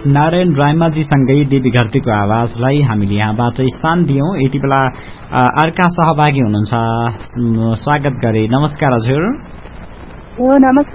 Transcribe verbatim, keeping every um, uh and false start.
नारायण रायमाजीसँगै देवी घरतीको आवाजलाई हामीले यहाँबाट स्थान दियौं। यति बेला अर्का सहभागी हुनुहुन्छ, स्वागत गरे। नमस्कार हजुर। नमस्कार।